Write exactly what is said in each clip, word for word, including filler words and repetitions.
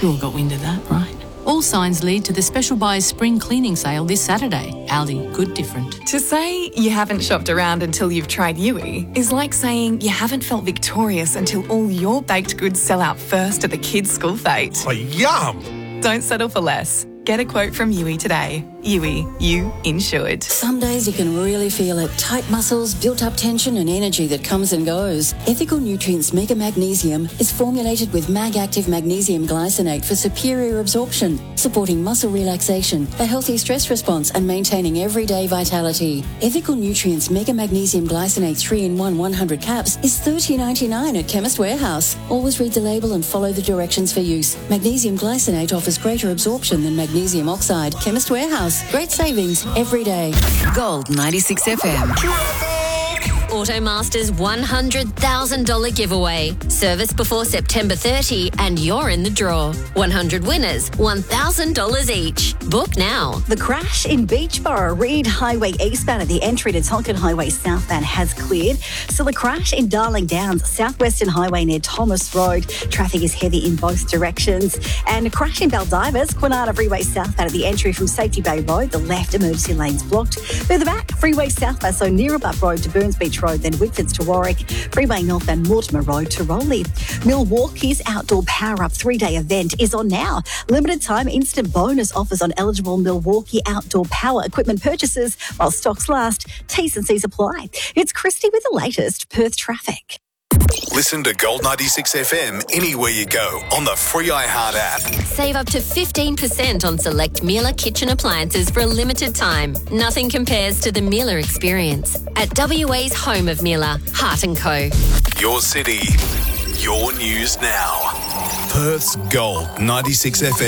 You all got wind of that, right? All signs lead to the Special Buyers Spring Cleaning Sale this Saturday. Aldi, good different. To say you haven't shopped around until you've tried Yui is like saying you haven't felt victorious until all your baked goods sell out first at the kids' school fete. Oh, yum! Don't settle for less. Get a quote from Yui today. Yui, you insured. Some days you can really feel it. Tight muscles, built-up tension and energy that comes and goes. Ethical Nutrients Mega Magnesium is formulated with Mag-Active Magnesium Glycinate for superior absorption, supporting muscle relaxation, a healthy stress response and maintaining everyday vitality. Ethical Nutrients Mega Magnesium Glycinate three in one one hundred caps is thirty dollars ninety-nine at Chemist Warehouse. Always read the label and follow the directions for use. Magnesium Glycinate offers greater absorption than magnesium oxide. Chemist Warehouse. Great savings every day. Gold ninety-six F M. Automaster's one hundred thousand dollars giveaway. Service before September thirtieth and you're in the draw. one hundred winners, one thousand dollars each. Book now. The crash in Beachborough, Reed Highway eastbound at the entry to Tonkin Highway southbound has cleared. Still a crash in Darling Downs, Southwestern Highway near Thomas Road. Traffic is heavy in both directions. And a crash in Baldivas, Quinana Freeway southbound at the entry from Safety Bay Road. The left emergency lane's blocked. Further back, Freeway southbound, so Neerabup Road to Burns Beach Road, then Whitfords to Warwick. Freeway northbound Mortimer Road to Rowley. Milwaukee's Outdoor Power Up three-day event is on now. Limited time instant bonus offers on eligible Milwaukee Outdoor Power equipment purchases while stocks last. T's and C's apply. It's Christy with the latest Perth traffic. Listen to Gold ninety-six F M anywhere you go on the free iHeart app. Save up to fifteen percent on select Miele kitchen appliances for a limited time. Nothing compares to the Miele experience at W A's home of Miele, Hart and Co. Your city, your news now. Perth's Gold ninety-six F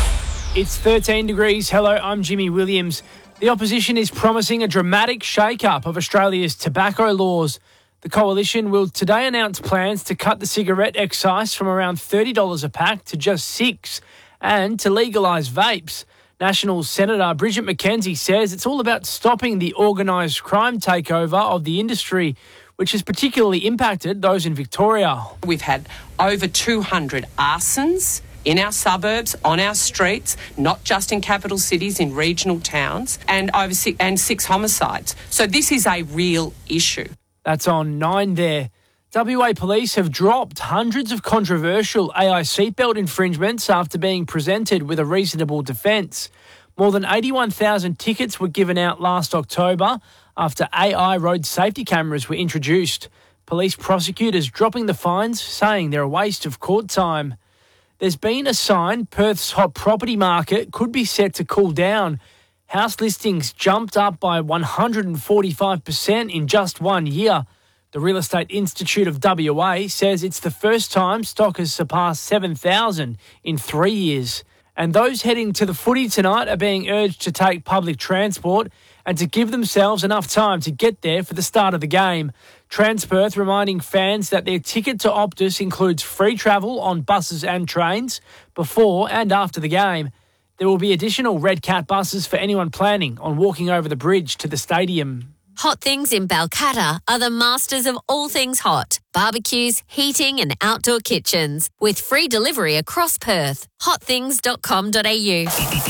M. It's thirteen degrees. Hello, I'm Jimmy Williams. The opposition is promising a dramatic shake-up of Australia's tobacco laws. The Coalition will today announce plans to cut the cigarette excise from around thirty dollars a pack to just six dollars and to legalise vapes. National Senator Bridget McKenzie says it's all about stopping the organised crime takeover of the industry, which has particularly impacted those in Victoria. We've had over two hundred arsons in our suburbs, on our streets, not just in capital cities, in regional towns, and over six, and six homicides. So this is a real issue. That's on nine there. W A Police have dropped hundreds of controversial A I seatbelt infringements after being presented with a reasonable defence. More than eighty-one thousand tickets were given out last October after A I road safety cameras were introduced. Police prosecutors dropping the fines, saying they're a waste of court time. There's been a sign Perth's hot property market could be set to cool down. House listings jumped up by one hundred forty-five percent in just one year. The Real Estate Institute of W A says it's the first time stock has surpassed seven thousand in three years. And those heading to the footy tonight are being urged to take public transport and to give themselves enough time to get there for the start of the game. Transperth reminding fans that their ticket to Optus includes free travel on buses and trains before and after the game. There will be additional Red Cat buses for anyone planning on walking over the bridge to the stadium. Hot Things in Balcatta are the masters of all things hot. Barbecues, heating and outdoor kitchens with free delivery across Perth. hot things dot com dot a u.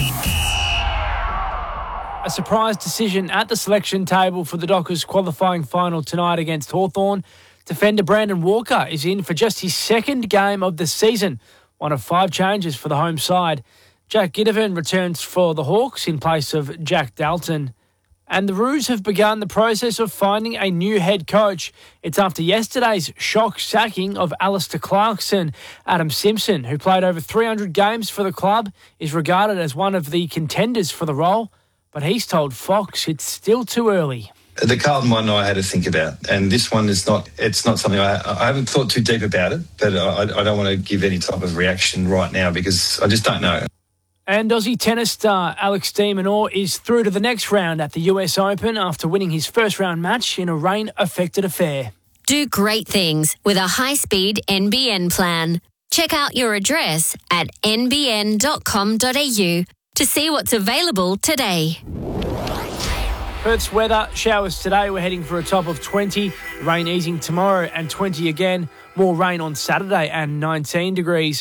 A surprise decision at the selection table for the Dockers qualifying final tonight against Hawthorn. Defender Brandon Walker is in for just his second game of the season, one of five changes for the home side. Jack Gidevan returns for the Hawks in place of Jack Dalton. And the Roos have begun the process of finding a new head coach. It's after yesterday's shock sacking of Alistair Clarkson. Adam Simpson, who played over three hundred games for the club, is regarded as one of the contenders for the role. But he's told Fox it's still too early. The Carlton one I had to think about, and this one is not, it's not something I, I haven't thought too deep about it, but I, I don't want to give any type of reaction right now because I just don't know. And Aussie tennis star Alex de Minaur is through to the next round at the U S Open after winning his first round match in a rain-affected affair. Do great things with a high-speed N B N plan. Check out your address at n b n dot com dot a u to see what's available today. Perth's weather, showers today. We're heading for a top of twenty. Rain easing tomorrow and twenty again. More rain on Saturday and nineteen degrees.